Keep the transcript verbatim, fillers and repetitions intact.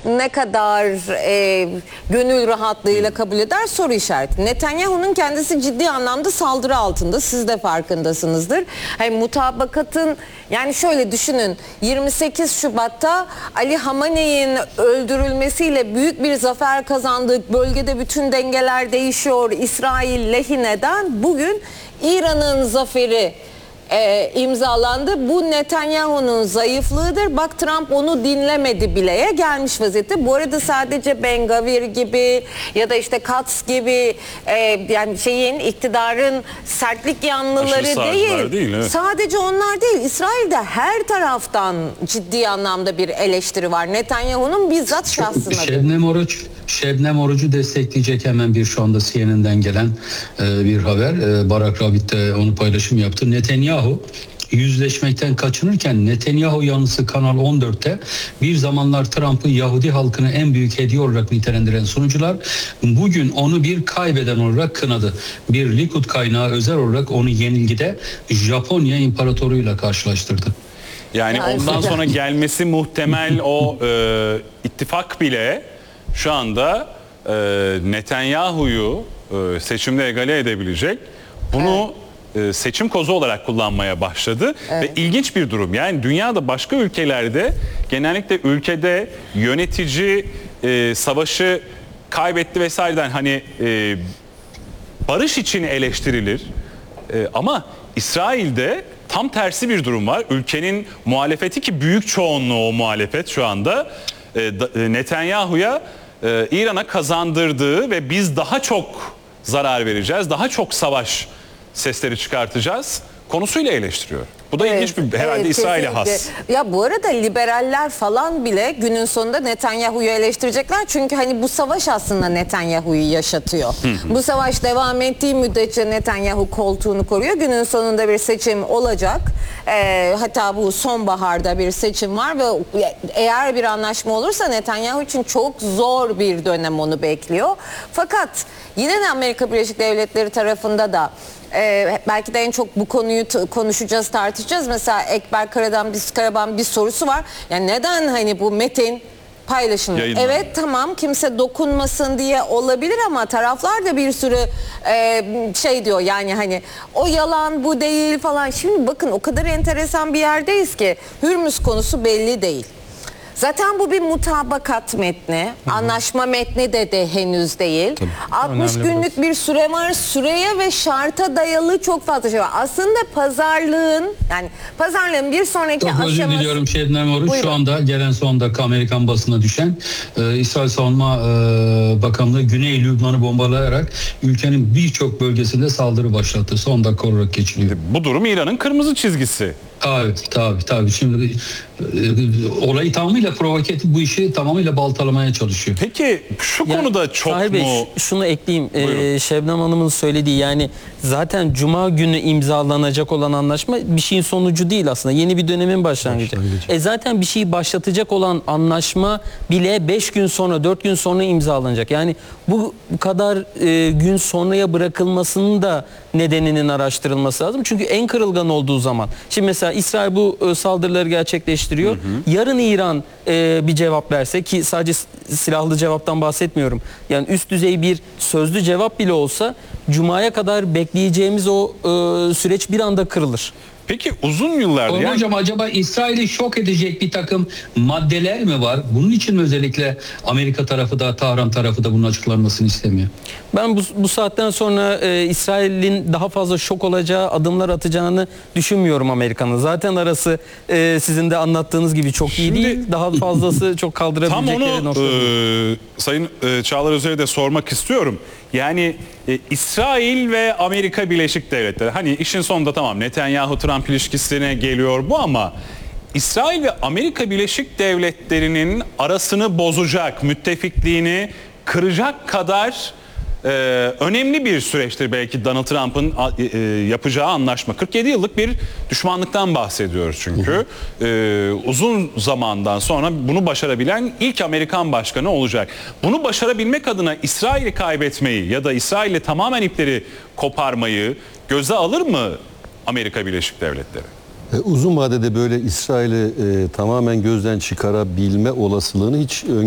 ne kadar e, gönül rahatlığıyla kabul eder soru işareti. Netanyahu'nun kendisi ciddi anlamda saldırı altında. Siz de farkındasınızdır. Hani mutabakatın, yani şöyle düşünün, yirmi sekiz Şubat'ta Ali Hamaney'in öldürülmesiyle büyük bir zafer kazandık. Bölgede bütün dengeler değişiyor. İsrail lehineden bugün İran'ın zaferi e, imzalandı. Bu Netanyahu'nun zayıflığıdır. Bak, Trump onu dinlemedi bileye gelmiş vaziyette. Bu arada sadece Ben Gvir gibi ya da işte Katz gibi e, yani şeyin, iktidarın sertlik yanlıları değil. değil evet. Sadece onlar değil. İsrail'de her taraftan ciddi anlamda bir eleştiri var. Netanyahu'nun bizzat şahsına. Şebnem Oruç, Şebnem Oruç'u destekleyecek hemen bir şu anda C N N'den gelen e, bir haber. E, Barak Rabbit de onu paylaşım yaptı. Netanyahu yüzleşmekten kaçınırken Netanyahu yanlısı Kanal on dört'te bir zamanlar Trump'ın Yahudi halkını en büyük hediye olarak nitelendiren sunucular bugün onu bir kaybeden olarak kınadı. Bir Likud kaynağı özel olarak onu yenilgide Japonya imparatoruyla karşılaştırdı. Yani Yani ondan sonra gelmesi muhtemel o e, ittifak bile şu anda e, Netanyahu'yu e, seçimde egale edebilecek. Bunu evet. e, seçim kozu olarak kullanmaya başladı. Evet. Ve ilginç bir durum. Yani dünyada başka ülkelerde genellikle ülkede yönetici e, savaşı kaybetti vesaireden hani e, barış için eleştirilir. E, ama İsrail'de tam tersi bir durum var. Ülkenin muhalefeti, ki büyük çoğunluğu o muhalefet şu anda e, e, Netanyahu'ya e, İran'a kazandırdığı ve biz daha çok zarar vereceğiz, daha çok savaş sesleri çıkartacağız konusuyla eleştiriyor. Bu da evet, ilginç bir, herhalde evet, İsrail'e has. Ya bu arada liberaller falan bile günün sonunda Netanyahu'yu eleştirecekler. Çünkü hani bu savaş aslında Netanyahu'yu yaşatıyor. Hı hı. Bu savaş devam ettiği müddetçe Netanyahu koltuğunu koruyor. Günün sonunda bir seçim olacak. Ee, hatta bu sonbaharda bir seçim var ve eğer bir anlaşma olursa Netanyahu için çok zor bir dönem onu bekliyor. Fakat yine de Amerika Birleşik Devletleri tarafında da Ee, belki de en çok bu konuyu konuşacağız, tartışacağız. Mesela Ekber Karadan bir, Karaban bir sorusu var. Yani neden hani bu metin paylaşılıyor? Yayınlanıyor. Evet, tamam, kimse dokunmasın diye olabilir ama taraflar da bir sürü e, şey diyor, yani hani o yalan, bu değil falan. Şimdi bakın, o kadar enteresan bir yerdeyiz ki Hürmüz konusu belli değil. Zaten bu bir mutabakat metni, hı hı. anlaşma metni de, de henüz değil. Tabii. altmış günlük burası. Bir süre var. Süreye ve şarta dayalı çok fazla şey var. Aslında pazarlığın, yani pazarlığın bir sonraki çok aşaması... Çok özür diliyorum Şebnem Oruç. Şu anda gelen son dakika Amerikan basına düşen e, İsrail Savunma e, Bakanlığı Güney Lübnan'ı bombalayarak ülkenin birçok bölgesinde saldırı başlattı. Son dakika olarak geçiliyor. Bu durum İran'ın kırmızı çizgisi. Tabii tabii tabii. Şimdi e, olayı tamamıyla provoke edip bu işi tamamıyla baltalamaya çalışıyor. Peki şu ya, konuda çok Tahir mu? Bey, şunu ekleyeyim. Ee, Şebnem Hanım'ın söylediği, yani zaten Cuma günü imzalanacak olan anlaşma bir şeyin sonucu değil aslında. Yeni bir dönemin başlangıcı. başlangıcı. E zaten bir şeyi başlatacak olan anlaşma bile beş gün sonra, dört gün sonra imzalanacak. Yani bu, bu kadar e, gün sonraya bırakılmasının da nedeninin araştırılması lazım. Çünkü en kırılgan olduğu zaman. Şimdi mesela İsrail bu e, saldırıları gerçekleştiriyor. Hı hı. Yarın İran e, bir cevap verse, ki sadece silahlı cevaptan bahsetmiyorum. Yani üst düzey bir sözlü cevap bile olsa Cuma'ya kadar bekleyeceğimiz o e, süreç bir anda kırılır. Peki uzun yıllardır... Oğlum yani... hocam, acaba İsrail'i şok edecek bir takım maddeler mi var? Bunun için mi özellikle Amerika tarafı da, Tahran tarafı da bunun açıklanmasını istemiyor? Ben bu, bu saatten sonra e, İsrail'in daha fazla şok olacağı adımlar atacağını düşünmüyorum Amerika'nın. Zaten arası e, sizin de anlattığınız gibi çok Şimdi, iyi değil. Daha fazlası çok kaldırabilecekleri nokta. Tam onu e, Sayın e, Çağlar Özer'e de sormak istiyorum. Yani e, İsrail ve Amerika Birleşik Devletleri, hani işin sonunda tamam Netanyahu-Trump ilişkisine geliyor bu, ama İsrail ve Amerika Birleşik Devletleri'nin arasını bozacak, müttefikliğini kıracak kadar e, önemli bir süreçtir belki Donald Trump'ın e, yapacağı anlaşma. kırk yedi yıllık bir düşmanlıktan bahsediyoruz çünkü. E, uzun zamandan sonra bunu başarabilen ilk Amerikan başkanı olacak. Bunu başarabilmek adına İsrail'i kaybetmeyi ya da İsrail'le tamamen ipleri koparmayı göze alır mı Amerika Birleşik Devletleri? Uzun vadede böyle İsrail'i e, tamamen gözden çıkarabilme olasılığını hiç